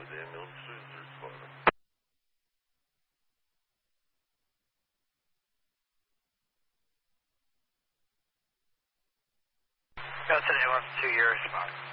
with ambulance is responding. Go today, 1-2, your response.